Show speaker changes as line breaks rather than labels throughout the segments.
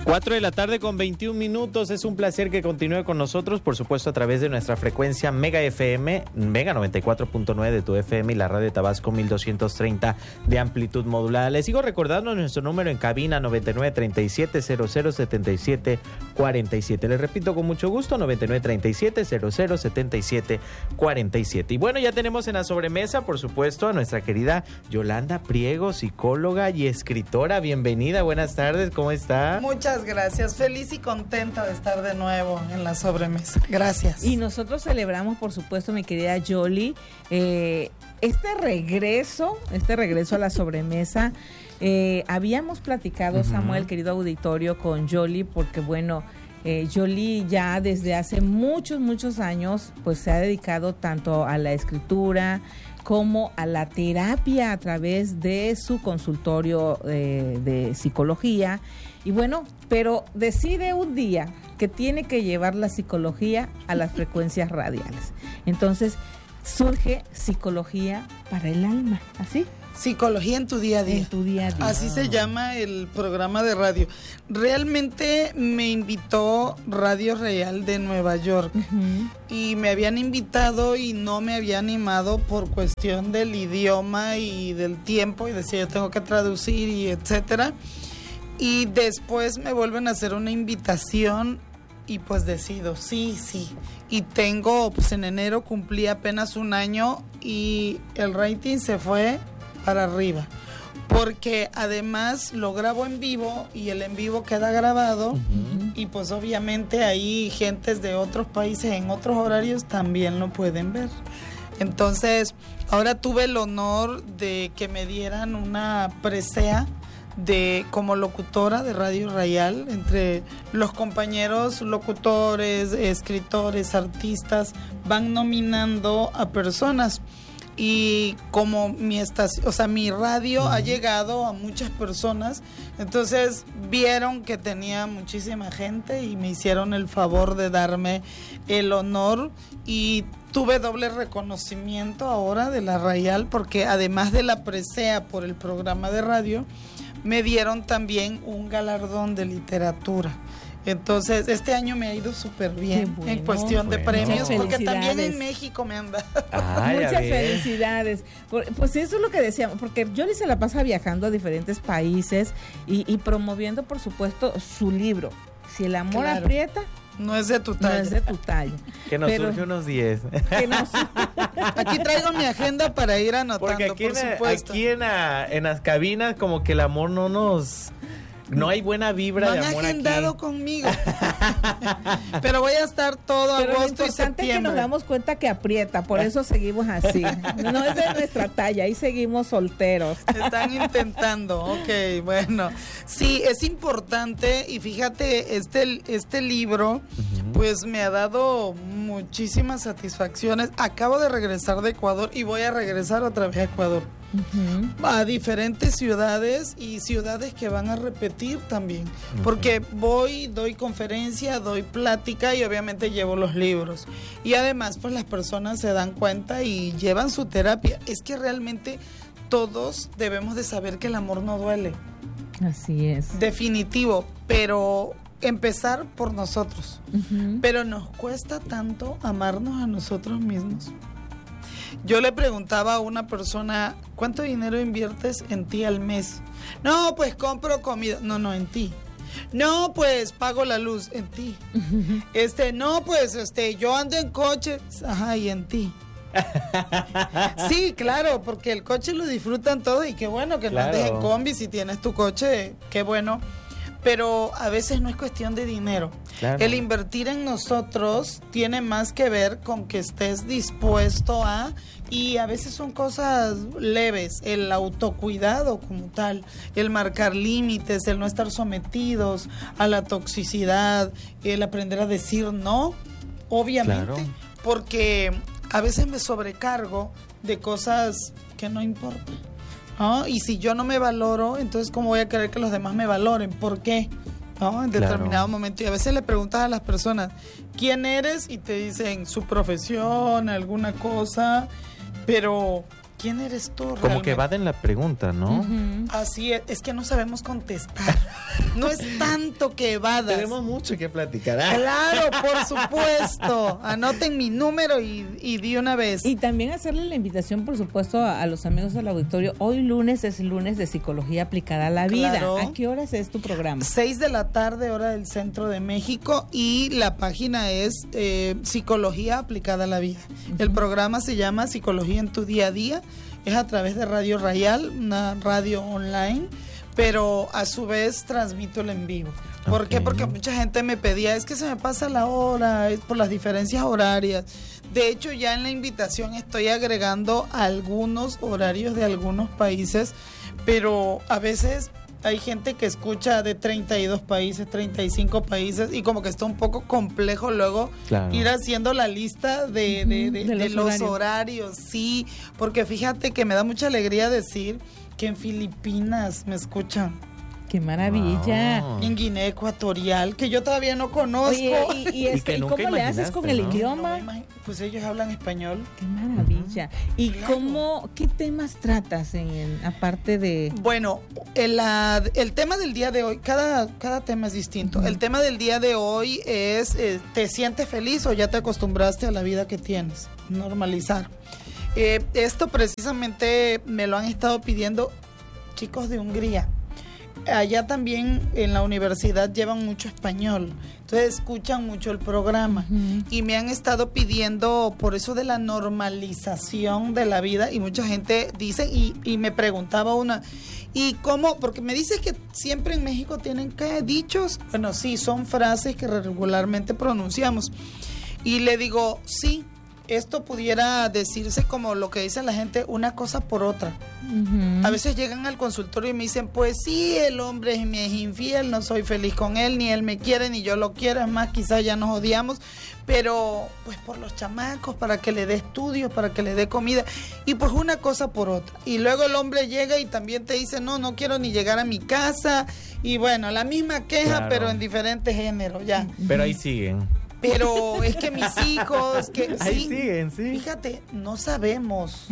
4 de la tarde con 21 minutos. Es un placer que continúe con nosotros, por supuesto, a través de nuestra frecuencia Mega FM, Mega 94.9 de tu FM y la radio de Tabasco 1230 de amplitud modulada. Les sigo recordando nuestro número en cabina 9937-007747. Les repito con mucho gusto, 9937-007747. Y bueno, ya tenemos en la sobremesa, por supuesto, a nuestra querida Yolanda Priego, psicóloga y escritora. Bienvenida, buenas tardes, ¿cómo está?
Muchas gracias, feliz y contenta de estar de nuevo en la sobremesa. Gracias.
Y nosotros celebramos, por supuesto, mi querida Yoli, este regreso a la sobremesa. Habíamos platicado, Samuel, querido auditorio, con Yoli, porque bueno, Yoli ya desde hace muchos años pues se ha dedicado tanto a la escritura como a la terapia a través de su consultorio de psicología. Y bueno, pero decide un día que tiene que llevar la psicología a las frecuencias radiales. Entonces surge Psicología para el Alma, ¿así?
Psicología en tu día a día.
En tu día a día.
Así se llama el programa de radio. Realmente me invitó Radio Real de Nueva York. Y me habían invitado y no me había animado por cuestión del idioma y del tiempo. Y decía, yo tengo que traducir y etcétera. Y después me vuelven a hacer una invitación y pues decido, sí. Y tengo, pues en enero cumplí apenas un año y el rating se fue para arriba. Porque además lo grabo en vivo y el en vivo queda grabado. Y pues obviamente ahí gentes de otros países en otros horarios también lo pueden ver. Entonces, ahora tuve el honor de que me dieran una presea como locutora de Radio Real, entre los compañeros locutores, escritores, artistas, van nominando a personas. Y como mi radio ha llegado a muchas personas, entonces vieron que tenía muchísima gente y me hicieron el favor de darme el honor y tuve doble reconocimiento ahora de la Real, porque además de la presea por el programa de radio, me dieron también un galardón de literatura. Entonces, este año me ha ido súper bien en cuestión de premios, porque también en México me han dado.
Muchas felicidades. Pues eso es lo que decíamos, porque Yoli se la pasa viajando a diferentes países y promoviendo, por supuesto, su libro. Si el amor aprieta,
no es de tu talla.
No es de tu talla.
Que nos surge unos 10.
Aquí traigo mi agenda para ir anotando,
porque aquí
por supuesto.
Aquí en las cabinas como que el amor no hay buena vibra de amor aquí.
No han agendado conmigo. Pero voy a estar todo agosto y septiembre. Lo importante
es que nos damos cuenta que aprieta, por eso seguimos así. No es de nuestra talla, ahí seguimos solteros.
Están intentando, ok, bueno. Sí, es importante y fíjate, este libro pues me ha dado muchísimas satisfacciones. Acabo de regresar de Ecuador y voy a regresar otra vez a Ecuador. A diferentes ciudades y ciudades que van a repetir también, porque doy conferencia, doy plática y obviamente llevo los libros y además pues las personas se dan cuenta y llevan su terapia. Es que realmente todos debemos de saber que el amor no duele.
Así es.
Definitivo, pero empezar por nosotros. Pero nos cuesta tanto amarnos a nosotros mismos. Yo le preguntaba a una persona, ¿cuánto dinero inviertes en ti al mes? No, pues compro comida. No, en ti. No, pues pago la luz. En ti. No, pues yo ando en coche. Ajá, y en ti. Sí, claro, porque el coche lo disfrutan todos y qué bueno que no andes en combi si tienes tu coche, qué bueno. Pero a veces no es cuestión de dinero. Claro. El invertir en nosotros tiene más que ver con que estés dispuesto y a veces son cosas leves, el autocuidado como tal, el marcar límites, el no estar sometidos a la toxicidad, el aprender a decir no, obviamente, porque a veces me sobrecargo de cosas que no importan. ¿No? Y si yo no me valoro, entonces ¿cómo voy a querer que los demás me valoren? ¿Por qué? ¿No? En determinado momento. Y a veces le preguntas a las personas, ¿quién eres? Y te dicen su profesión, alguna cosa, pero ¿quién eres tú realmente?
Como que evaden la pregunta, ¿no?
Así es que no sabemos contestar. No es tanto que evadas.
Tenemos mucho que platicar.
Claro, por supuesto. Anoten mi número y de una vez.
Y también hacerle la invitación, por supuesto, a los amigos del auditorio. Hoy lunes es lunes de Psicología Aplicada a la Vida.
Claro.
¿A qué horas es tu programa?
6 de la tarde, hora del centro de México, y la página es Psicología Aplicada a la Vida. El programa se llama Psicología en tu día a día. Es a través de Radio Rayal, una radio online, pero a su vez transmito el en vivo. ¿Por qué? Porque mucha gente me pedía, es que se me pasa la hora, es por las diferencias horarias. De hecho, ya en la invitación estoy agregando algunos horarios de algunos países, pero a veces hay gente que escucha de 32 países, 35 países, y como que está un poco complejo luego ir haciendo la lista de los horarios. Sí, porque fíjate que me da mucha alegría decir que en Filipinas me escuchan.
¡Qué maravilla!
Wow.
En Guinea Ecuatorial, que yo todavía no conozco.
Oye,
que
¿y
nunca
cómo le haces con el
imaginaste, ¿no?
idioma?
Pues ellos hablan español.
¡Qué maravilla! ¿Y
Claro.
qué temas tratas aparte de...?
Bueno, el tema del día de hoy, cada tema es distinto. El tema del día de hoy es, ¿te sientes feliz o ya te acostumbraste a la vida que tienes? Normalizar. Esto precisamente me lo han estado pidiendo chicos de Hungría. Allá también en la universidad llevan mucho español, entonces escuchan mucho el programa y me han estado pidiendo por eso de la normalización de la vida, y mucha gente dice, y me preguntaba una, ¿y cómo? Porque me dices que siempre en México tienen ¿qué? Dichos. Bueno, sí, son frases que regularmente pronunciamos, y le digo, sí, esto pudiera decirse como lo que dice la gente, una cosa por otra. A veces llegan al consultorio y me dicen, pues sí, el hombre me es infiel, no soy feliz con él, ni él me quiere, ni yo lo quiero, es más, quizás ya nos odiamos, pero pues por los chamacos, para que le dé estudios, para que le dé comida, y pues una cosa por otra. Y luego el hombre llega y también te dice, no quiero ni llegar a mi casa, y bueno, la misma queja,
Claro.
pero en diferentes géneros, ya.
Pero ahí siguen.
Pero es que mis hijos, que
Ahí
sí,
siguen, sí.
fíjate, no sabemos,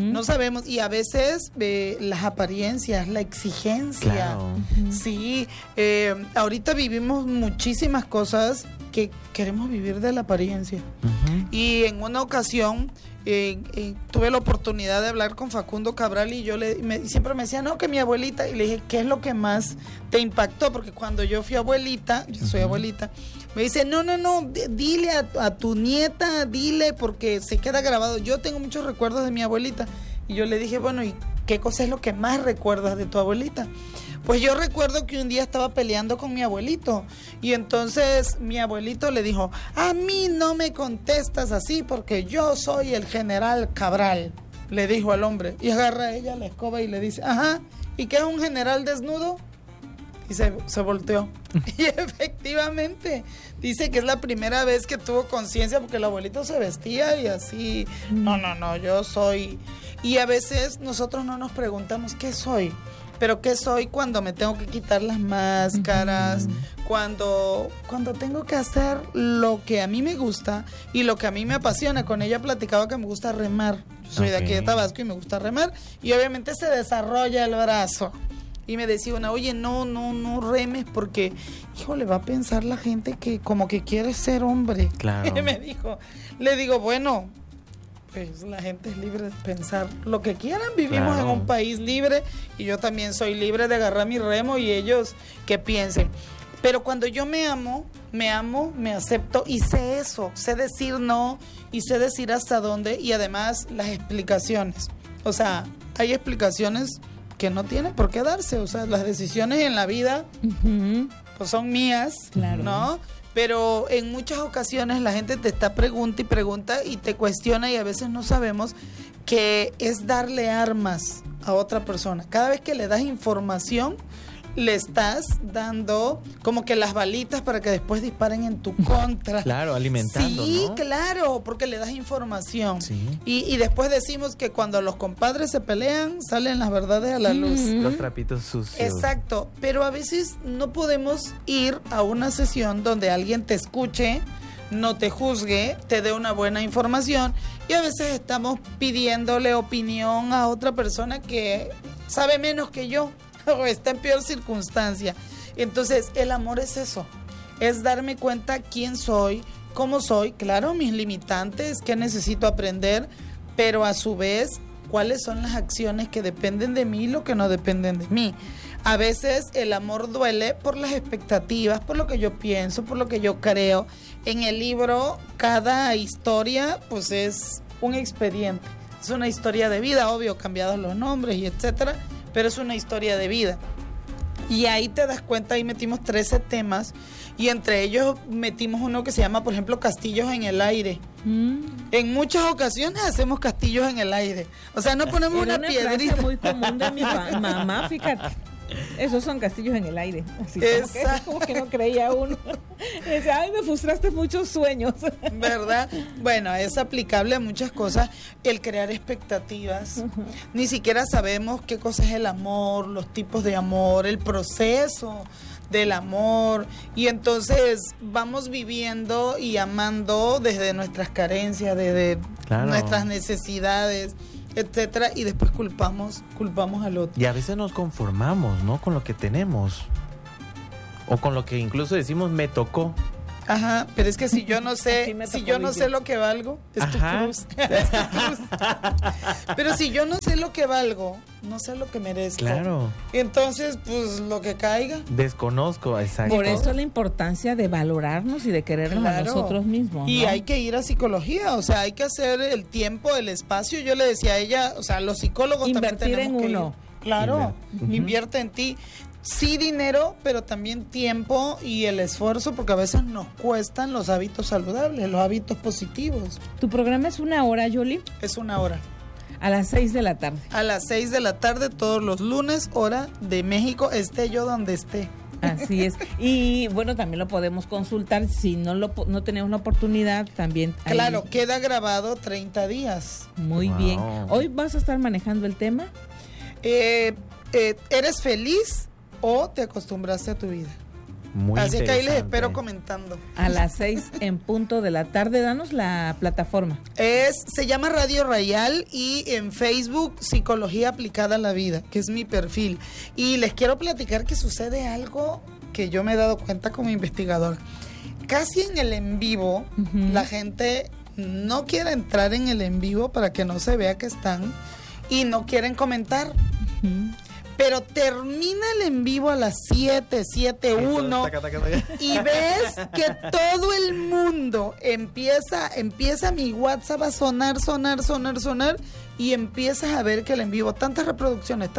y a veces las apariencias, la exigencia,
Claro.
sí, ahorita vivimos muchísimas cosas que queremos vivir de la apariencia. Y en una ocasión tuve la oportunidad de hablar con Facundo Cabral, y siempre me decía, no, que mi abuelita, y le dije, ¿qué es lo que más te impactó? Porque cuando yo fui abuelita, yo soy abuelita, me dice, no, dile a tu nieta, dile, porque se queda grabado. Yo tengo muchos recuerdos de mi abuelita. Y yo le dije, bueno, ¿y qué cosa es lo que más recuerdas de tu abuelita? Pues yo recuerdo que un día estaba peleando con mi abuelito, y entonces mi abuelito le dijo, a mí no me contestas así porque yo soy el general Cabral, le dijo al hombre, y agarra a ella la escoba y le dice, ajá, ¿y qué es un general desnudo? Y se volteó. Y efectivamente, dice que es la primera vez que tuvo conciencia, porque el abuelito se vestía y así, no, yo soy. Y a veces nosotros no nos preguntamos qué soy, pero qué soy cuando me tengo que quitar las máscaras, cuando tengo que hacer lo que a mí me gusta y lo que a mí me apasiona. Con ella platicaba que me gusta remar. Yo soy de aquí de Tabasco y me gusta remar, y obviamente se desarrolla el brazo. Y me decía una, oye, no remes porque, híjole, va a pensar la gente que como que quieres ser hombre.
Claro.
Y me dijo, le digo, bueno, pues la gente es libre de pensar lo que quieran. Vivimos en un país libre, y yo también soy libre de agarrar mi remo, y ellos que piensen. Pero cuando yo me amo, me acepto y sé eso, sé decir no y sé decir hasta dónde, y además las explicaciones. O sea, hay explicaciones que no tienen por qué darse, o sea, las decisiones en la vida pues son mías,
claro,
¿no? Pero en muchas ocasiones la gente te está pregunta y te cuestiona, y a veces no sabemos que es darle armas a otra persona. Cada vez que le das información, le estás dando como que las balitas para que después disparen en tu contra.
Claro, alimentando,
sí,
¿no?
Claro, porque le das información.
Sí.
Y después decimos que cuando los compadres se pelean, salen las verdades a la luz.
Los trapitos sucios.
Exacto, pero a veces no podemos ir a una sesión donde alguien te escuche, no te juzgue, te dé una buena información, y a veces estamos pidiéndole opinión a otra persona que sabe menos que yo o está en peor circunstancia. Entonces, el amor es eso, es darme cuenta quién soy, cómo soy, claro, mis limitantes, qué necesito aprender, pero a su vez, cuáles son las acciones que dependen de mí y lo que no dependen de mí. A veces el amor duele por las expectativas, por lo que yo pienso, por lo que yo creo. En el libro, cada historia, pues es un expediente. Es una historia de vida, obvio, cambiados los nombres y etcétera, pero es una historia de vida. Y ahí te das cuenta, ahí metimos 13 temas y entre ellos metimos uno que se llama, por ejemplo, castillos en el aire. En muchas ocasiones hacemos castillos en el aire. O sea, no ponemos una piedrita.
Frase muy común de mi mamá, fíjate. Esos son castillos en el aire. Así como que no creía uno. Dice, ay, me frustraste muchos sueños.
¿Verdad? Bueno, es aplicable a muchas cosas. El crear expectativas. Ni siquiera sabemos qué cosa es el amor, los tipos de amor, el proceso del amor. Y entonces vamos viviendo y amando desde nuestras carencias, desde nuestras necesidades, etcétera, y después culpamos al otro.
Y a veces nos conformamos, ¿no? Con lo que tenemos. O con lo que incluso decimos, me tocó.
Ajá, pero es que si yo no sé, si yo no sé lo que valgo, es tu cruz. Es tu cruz. Pero si yo no sé lo que valgo, no sé lo que merezco.
Claro.
Entonces, pues lo que caiga.
Desconozco, exacto.
Por eso la importancia de valorarnos y de querernos a nosotros mismos, ¿no?
Y hay que ir a psicología, o sea, hay que hacer el tiempo, el espacio. Yo le decía a ella, o sea, los psicólogos
invertir
también tenemos
en
que
uno.
Ir. Claro, invierte en ti. Sí, dinero, pero también tiempo y el esfuerzo, porque a veces nos cuestan los hábitos saludables, los hábitos positivos.
¿Tu programa es 1 hora, Yoli?
Es 1 hora.
A las 6 de la tarde.
A las 6 de la tarde, todos los lunes, hora de México, esté yo donde esté.
Así es. Y bueno, también lo podemos consultar si no tenemos la oportunidad también.
Claro, queda grabado 30 días.
Muy bien. ¿Hoy vas a estar manejando el tema?
¿Eres feliz o te acostumbraste a tu vida?
Muy
Así que ahí les espero comentando.
A las 6 en punto de la tarde. Danos la plataforma.
Se llama Radio Rayal y en Facebook Psicología Aplicada a la Vida, que es mi perfil. Y les quiero platicar que sucede algo que yo me he dado cuenta como investigadora. Casi en el en vivo, la gente no quiere entrar en el en vivo para que no se vea que están y no quieren comentar. Pero termina el en vivo a las 7:01 y ves que todo el mundo empieza mi WhatsApp a sonar y empiezas a ver que el en vivo, tantas reproducciones,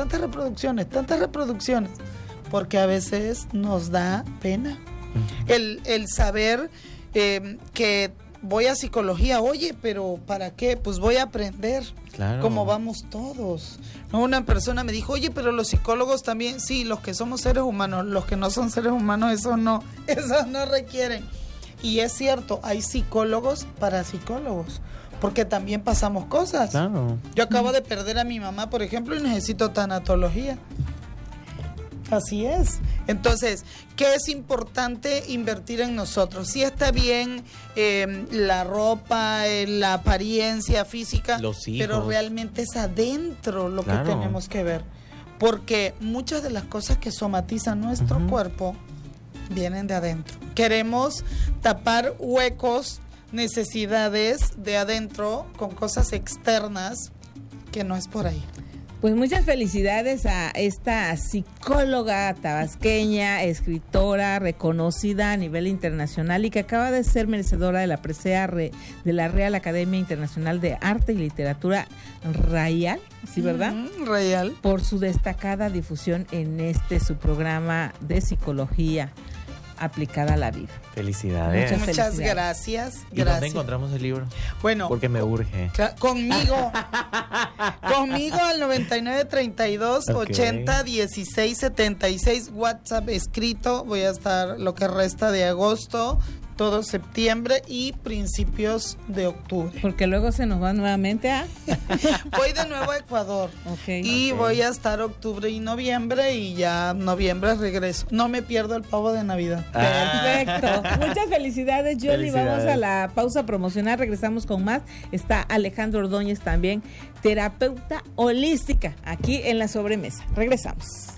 porque a veces nos da pena el saber que voy a psicología, oye, pero ¿para qué? Pues voy a aprender, como vamos todos. ¿No? Una persona me dijo, oye, pero los psicólogos también, sí, los que somos seres humanos, los que no son seres humanos, esos no requieren. Y es cierto, hay psicólogos para psicólogos, porque también pasamos cosas.
Claro.
Yo acabo de perder a mi mamá, por ejemplo, y necesito tanatología. Así es. Entonces, ¿qué es importante invertir en nosotros? Sí está bien la ropa, la apariencia física,
los hijos,
pero realmente es adentro lo que tenemos que ver. Porque muchas de las cosas que somatizan nuestro cuerpo vienen de adentro. Queremos tapar huecos, necesidades de adentro con cosas externas que no es por ahí.
Pues muchas felicidades a esta psicóloga tabasqueña, escritora reconocida a nivel internacional y que acaba de ser merecedora de la presea de la Real Academia Internacional de Arte y Literatura Rayal, ¿sí, verdad?
Rayal.
Por su destacada difusión en su programa de psicología aplicada a la vida.
Felicidades.
Muchas gracias.
¿Y dónde encontramos el libro?
Bueno,
porque me urge.
Conmigo al 9932-80-16-76, WhatsApp escrito. Voy a estar lo que resta de agosto, todo septiembre y principios de octubre.
Porque luego se nos va nuevamente a...
Voy de nuevo a Ecuador. Voy a estar octubre y noviembre y ya noviembre regreso. No me pierdo el pavo de Navidad.
Perfecto. Muchas felicidades, Yoli. Vamos a la pausa promocional. Regresamos con más. Está Alejandro Ordóñez también, terapeuta holística, aquí en La Sobremesa. Regresamos.